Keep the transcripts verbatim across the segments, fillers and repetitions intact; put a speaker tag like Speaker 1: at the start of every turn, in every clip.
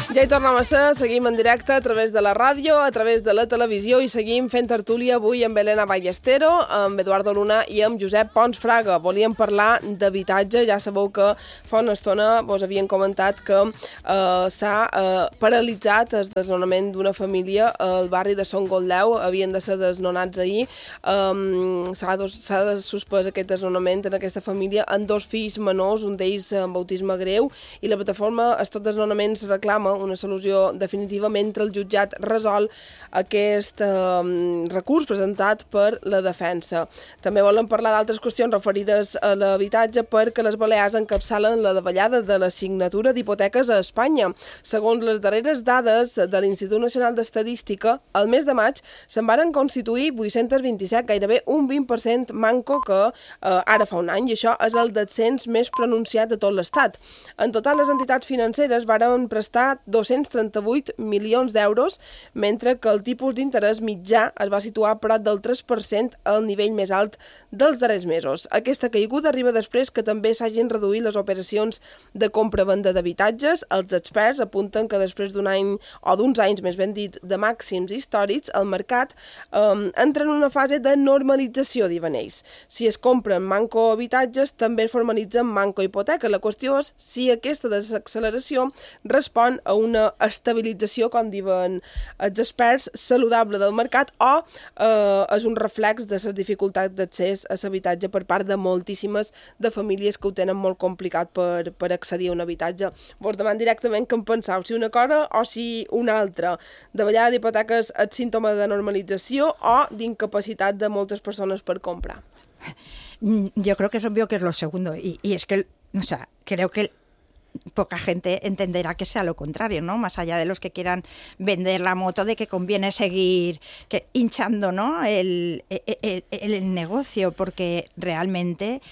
Speaker 1: Ja hi tornem a ser, seguim en directe a través de la ràdio, a través de la televisió i seguim fent tertúlia avui amb Elena Ballestero, amb Eduardo Luna i amb Josep Pons Fraga. Volíem parlar d'habitatge, ja sabeu que fa una estona vos havien comentat que eh, s'ha eh, paralitzat el desnonament d'una família al barri de Son Goldeu, havien de ser desnonats ahir, eh, s'ha de suspès aquest desnonament en aquesta família amb dos fills menors, un d'ells amb autisme greu, i la plataforma Stop Desnonaments reclama una solució definitiva mentre el jutjat resol aquest eh, recurs presentat per la defensa. També volen parlar d'altres qüestions referides a l'habitatge perquè les Balears encapçalen la davallada de la signatura d'hipoteques a Espanya. Segons les darreres dades de l'Institut Nacional d'Estadística, al mes de maig se'n varen constituir vuit-cents vint-i-set, gairebé un vint per cent manco que eh, ara fa un any, i això és el descens més pronunciat de tot l'Estat. En total, les entitats financeres varen prestar dos-cents trenta-vuit milions d'euros, mentre que el tipus d'interès mitjà es va situar a prop del tres per cent, al nivell més alt dels darrers mesos. Aquesta caiguda arriba després que també s'hagin reduït les operacions de compra-venda d'habitatges. Els experts apunten que després d'un any, o d'uns anys més ben dit, de màxims històrics, el mercat eh, entra en una fase de normalització, diuen ells. Si es compren manco habitatges, també es formalitzen manco hipoteca. La qüestió és si aquesta desacceleració respon a una estabilització, com diuen els experts, saludable del mercat, o eh, és un reflex de les dificultats d'accés a l'habitatge per part de moltíssimes de famílies que ho tenen molt complicat per, per accedir a un habitatge. Vos deman directament que en penseu, si una cosa o si una altra. Davallada d'hipoteques és símptoma de normalització o d'incapacitat de moltes persones per comprar.
Speaker 2: Yo creo que es obvio que es lo segundo, y, y es que, o sea, creo que poca gente entenderá que sea lo contrario, ¿no? Más allá de los que quieran vender la moto de que conviene seguir que, hinchando, ¿no? el, el, el, el negocio, porque realmente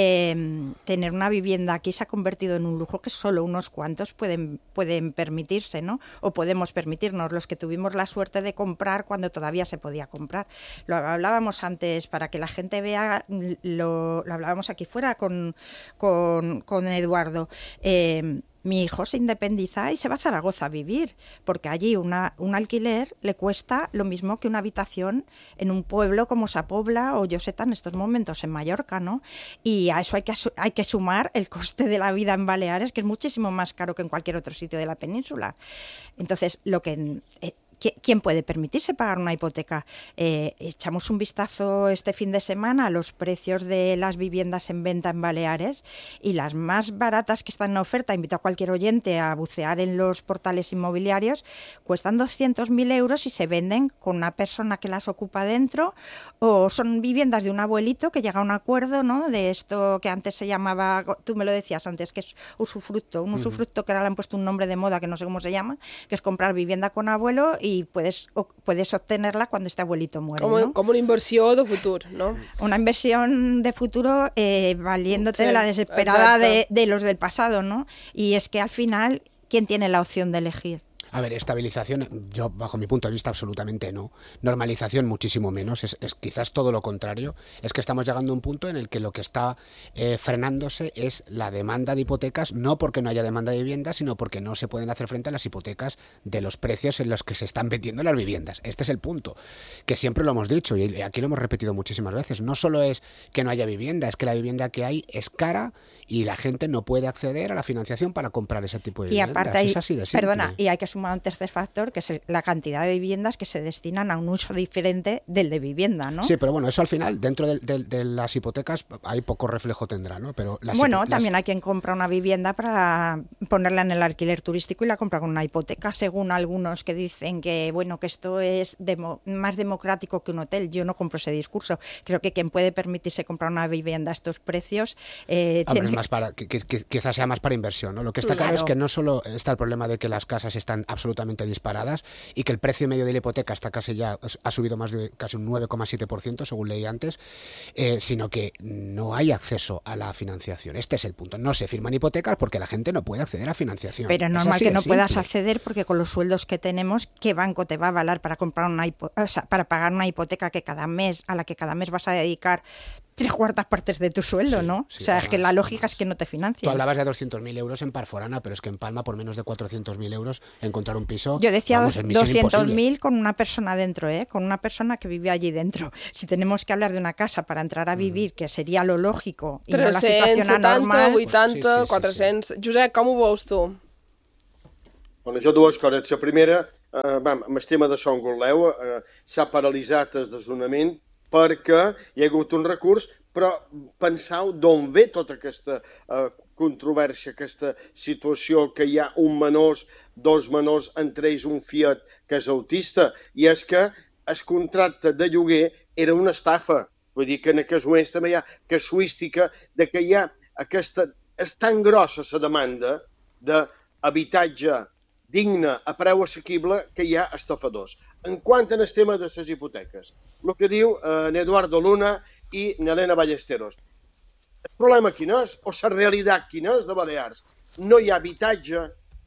Speaker 2: eh, tener una vivienda aquí se ha convertido en un lujo que solo unos cuantos pueden, pueden permitirse, ¿no? O podemos permitirnos, los que tuvimos la suerte de comprar cuando todavía se podía comprar. Lo hablábamos antes, para que la gente vea, lo, lo hablábamos aquí fuera con, con, con Eduardo. Eh, Mi hijo se independiza y se va a Zaragoza a vivir, porque allí una, un alquiler le cuesta lo mismo que una habitación en un pueblo como Sapobla o Lloseta en estos momentos en Mallorca, ¿no? Y a eso hay que, hay que sumar el coste de la vida en Baleares, que es muchísimo más caro que en cualquier otro sitio de la península. Entonces, lo que... Eh, ¿Quién puede permitirse pagar una hipoteca? Eh, echamos un vistazo este fin de semana a los precios de las viviendas en venta en Baleares, y las más baratas que están en oferta, invito a cualquier oyente a bucear en los portales inmobiliarios, cuestan doscientos mil euros y se venden con una persona que las ocupa dentro, o son viviendas de un abuelito que llega a un acuerdo, ¿no? De esto que antes se llamaba, tú me lo decías antes, que es usufructo, un usufructo que ahora le han puesto un nombre de moda que no sé cómo se llama, que es comprar vivienda con abuelo y puedes, puedes obtenerla cuando este abuelito muere,
Speaker 1: com,
Speaker 2: ¿no?
Speaker 1: Com una inversió de futur, no?
Speaker 2: Una inversión de futuro eh, valiéndote sí, de la desesperada de, de los del pasado, ¿no? Y es que al final, ¿quién tiene la opción de elegir?
Speaker 3: A ver, estabilización, yo bajo mi punto de vista absolutamente no. Normalización muchísimo menos, es, es quizás todo lo contrario. Es que estamos llegando a un punto en el que lo que está eh, frenándose es la demanda de hipotecas, no porque no haya demanda de viviendas, sino porque no se pueden hacer frente a las hipotecas de los precios en los que se están vendiendo las viviendas. Este es el punto, que siempre lo hemos dicho y aquí lo hemos repetido muchísimas veces. No solo es que no haya vivienda, es que la vivienda que hay es cara y la gente no puede acceder a la financiación para comprar ese tipo de viviendas.
Speaker 2: Y aparte hay,
Speaker 3: es así de simple.
Speaker 2: Perdona, y hay que sumar un tercer factor, que es el, la cantidad de viviendas que se destinan a un uso diferente del de vivienda, ¿no?
Speaker 3: Sí, pero bueno, eso al final, dentro de, de, de las hipotecas, hay poco reflejo tendrá, ¿no? Pero las
Speaker 2: bueno,
Speaker 3: las...
Speaker 2: también hay quien compra una vivienda para ponerla en el alquiler turístico y la compra con una hipoteca, según algunos que dicen que, bueno, que esto es demo, más democrático que un hotel. Yo no compro ese discurso. Creo que quien puede permitirse comprar una vivienda a estos precios... Eh,
Speaker 3: Hombre,
Speaker 2: tiene...
Speaker 3: más para, que, que, quizás sea más para inversión, ¿no? Lo que está claro. claro es que no solo está el problema de que las casas están absolutamente disparadas y que el precio medio de la hipoteca está casi ya ha subido más de casi un nueve coma siete por ciento según leí antes, eh, sino que no hay acceso a la financiación. Este es el punto. No se firman hipotecas porque la gente no puede acceder a financiación.
Speaker 2: Pero es normal que no puedas acceder porque con los sueldos que tenemos, ¿qué banco te va a avalar para comprar una hipo- o sea, para pagar una hipoteca que cada mes a la que cada mes vas a dedicar tres cuartas partes de tu sueldo,
Speaker 3: Sí,
Speaker 2: ¿no?
Speaker 3: sí,
Speaker 2: o sea, es
Speaker 3: además,
Speaker 2: que la lógica
Speaker 3: además.
Speaker 2: es que no te
Speaker 3: Tú
Speaker 2: financien.
Speaker 3: hablabas de doscientos mil euros en Parforana, pero es que en Palma por menos de cuatrocientos mil euros encontrar un piso,
Speaker 2: Yo decía
Speaker 3: vamos, es misión
Speaker 2: doscientos
Speaker 3: imposible.
Speaker 2: mil con una persona dentro, ¿eh? Con una persona que vive allí dentro. Si tenemos que hablar de una casa para entrar a vivir, que seria lo lògico, i no la situació
Speaker 1: tres-cents setanta,
Speaker 2: anormal...
Speaker 1: vuitanta,
Speaker 3: Sí, sí, sí,
Speaker 1: quatre-cents... Josep, com ho veus tu?
Speaker 4: Bueno, jo dues coses. La primera, eh, vam, amb el tema de Son Gorleu, eh, s'ha paralitzat el desnonament perquè hi ha hagut un recurs, però penseu d'on ve tota aquesta eh, controvèrsia, aquesta situació que hi ha un menors, dos menors, entre ells un fiat que és autista, i és que el contracte de lloguer era una estafa. Vull dir que en aquests moments també hi ha casuística de que hi ha aquesta... És tan grossa la demanda d'habitatge digne a preu assequible que hi ha estafadors. En quant al tema de les hipoteques, el que diu eh, Eduardo Luna i Helena Ballesteros. El problema quin és? O la realitat quina és de Balears? No hi ha habitatge,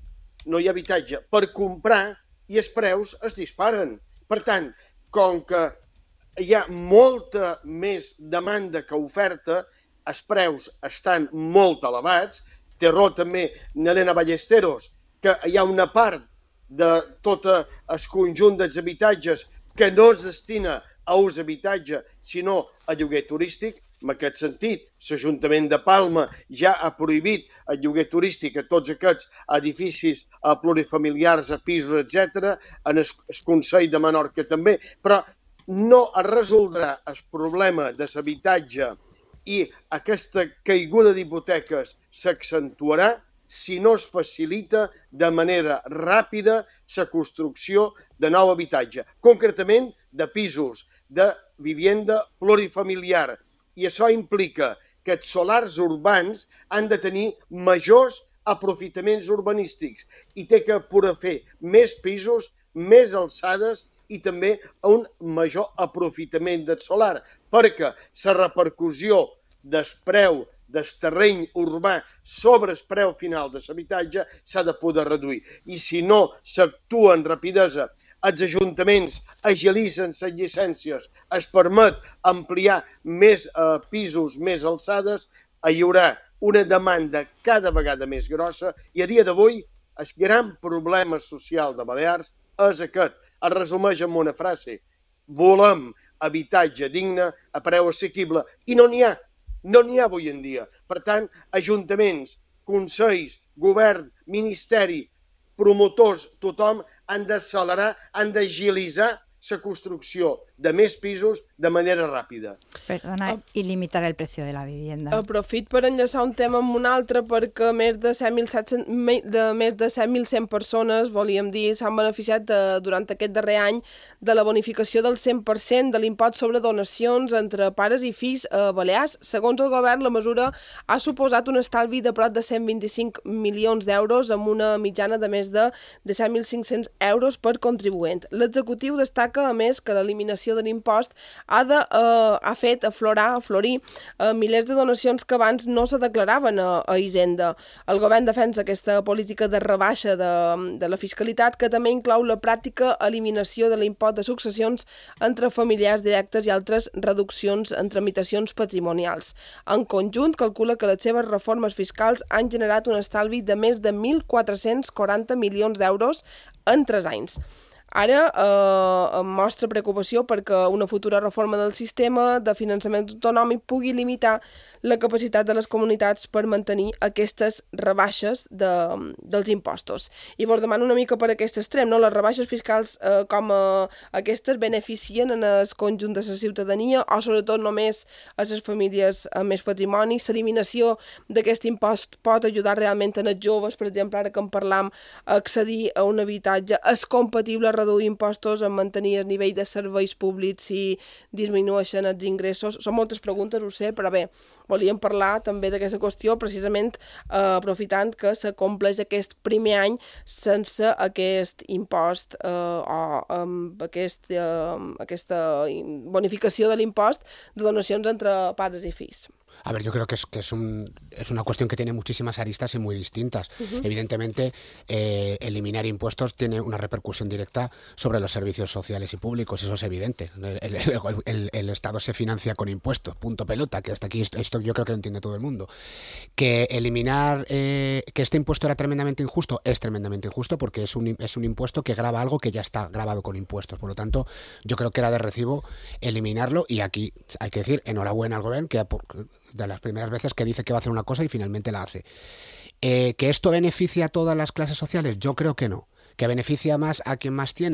Speaker 4: no hi ha habitatge per comprar i els preus es disparen. Per tant, com que hi ha molta més demanda que oferta, els preus estan molt elevats, té raó també Helena Ballesteros, que hi ha una part de tot el conjunt dels habitatges que no es destina a ús habitatge, sinó a lloguer turístic. En aquest sentit, l'Ajuntament de Palma ja ha prohibit el lloguer turístic a tots aquests edificis plurifamiliars, a pisos, etcètera, en el Consell de Menorca també, però no es resoldrà el problema de l'habitatge i aquesta caiguda d'hipoteques s'accentuarà si no es facilita de manera ràpida la construcció de nou habitatge, concretament de pisos, de vivienda plurifamiliar. I això implica que els solars urbans han de tenir majors aprofitaments urbanístics i té que poder fer més pisos, més alçades i també un major aprofitament del solar, perquè la repercussió del preu del terreny urbà sobre el preu final de l'habitatge s'ha de poder reduir. I si no s'actua amb rapidesa, els ajuntaments agilitzen les llicències, es permet ampliar més eh, pisos, més alçades, hi haurà una demanda cada vegada més grossa i a dia d'avui el gran problema social de Balears és aquest. Es resumeix en una frase: volem habitatge digne a preu assequible i no n'hi ha. No n'hi ha avui en dia. Per tant, ajuntaments, consells, govern, ministeri, promotors, tothom han d'accelerar, han d'agilitzar la construcció de més pisos de manera ràpida.
Speaker 2: Perdona, i limitar el precio de la vivienda.
Speaker 1: Aprofit per enllaçar un tema amb un altre, perquè més de set mil set-cents de més de set mil cent persones, volíem dir, s'han beneficiat de, durant aquest darrer any de la bonificació del cent per cent de l'impost sobre donacions entre pares i fills a Balears. Segons el govern, la mesura ha suposat un estalvi de prop de cent vint-i-cinc milions d'euros amb una mitjana de més de disset mil cinc-cents euros per contribuent. L'executiu destaca, a més, que l'eliminació de l'impost ha, de, eh, ha fet aflorar, aflorir eh, milers de donacions que abans no se declaraven a, a Hisenda. El govern defensa aquesta política de rebaixa de, de la fiscalitat, que també inclou la pràctica eliminació de l'impost de successions entre familiars directes i altres reduccions en tramitacions patrimonials. En conjunt, calcula que les seves reformes fiscals han generat un estalvi de més de mil quatre-cents quaranta milions d'euros en tres anys. Ara eh, em mostra preocupació perquè una futura reforma del sistema de finançament autonòmic pugui limitar la capacitat de les comunitats per mantenir aquestes rebaixes de, dels impostos. I vos demano una mica per aquest extrem, no? Les rebaixes fiscals eh, com a aquestes beneficien en el conjunt de la ciutadania o sobretot només a les famílies amb més patrimoni. L'eliminació d'aquest impost pot ajudar realment en els joves, per exemple, ara que en parlam, a accedir a un habitatge. És compatible reduir impostos amb mantenir el nivell de serveis públics si disminueixen els ingressos? Són moltes preguntes, ho sé, però bé, volíem parlar també d'aquesta qüestió precisament eh, aprofitant que s'acompleix aquest primer any sense aquest impost eh, o amb aquest, eh, aquesta bonificació de l'impost de donacions entre pares i fills.
Speaker 3: A ver, yo creo que es, que es, un, es una cuestión que tiene muchísimas aristas y muy distintas. Uh-huh. Evidentemente, eh, eliminar impuestos tiene una repercusión directa sobre los servicios sociales y públicos, eso es evidente. El, el, el, el Estado se financia con impuestos, punto pelota, que hasta aquí esto, esto yo creo que lo entiende todo el mundo. Que eliminar, eh, que este impuesto era tremendamente injusto, es tremendamente injusto porque es un, es un impuesto que grava algo que ya está grabado con impuestos. Por lo tanto, yo creo que era de recibo eliminarlo y aquí hay que decir, enhorabuena al gobierno, que de las primeras veces que dice que va a hacer una cosa y finalmente la hace. Eh, ¿Que esto beneficia a todas las clases sociales? Yo creo que no. ¿Que beneficia más a quien más tiene?